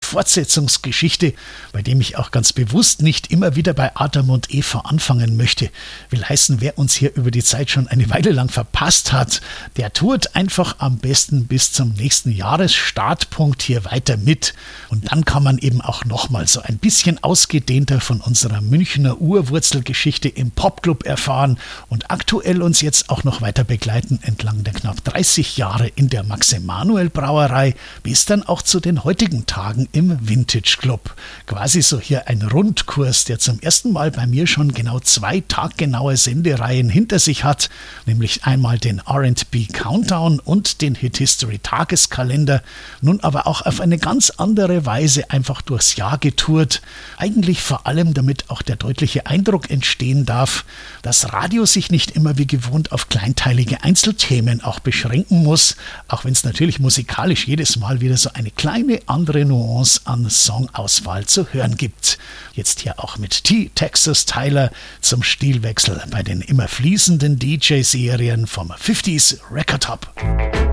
Fortsetzungsgeschichte, bei dem ich auch ganz bewusst nicht immer wieder bei Adam und Eva anfangen möchte. Will heißen, wer uns hier über die Zeit schon eine Weile lang verpasst hat, der tut einfach am besten bis zum nächsten Jahresstartpunkt hier weiter mit. Und dann kann man eben auch nochmal so ein bisschen ausgedehnter von unserer Münchner Urwurzelgeschichte im Popclub erfahren und aktuell uns jetzt auch noch weiter begleiten entlang der knapp 30 Jahre in der Max-Emanuel-Brauerei bis dann auch zu den heutigen Tagen im Vintage Club. Quasi so hier ein Rundkurs, der zum ersten Mal bei mir schon genau 2 taggenaue Sendereihen hinter sich hat, nämlich einmal den R&B Countdown und den Hit History Tageskalender, nun aber auch auf eine ganz andere Weise einfach durchs Jahr getourt. Eigentlich vor allem, damit auch der deutliche Eindruck entstehen darf, dass Radio sich nicht immer wie gewohnt auf kleinteilige Einzelthemen auch beschränken muss, auch wenn es natürlich musikalisch jedes Mal wieder so eine kleine andere Nuance an Songauswahl zu hören gibt. Jetzt hier auch mit T. Texas Tyler zum Stilwechsel bei den immer fließenden DJ-Serien vom 50s Record Hub.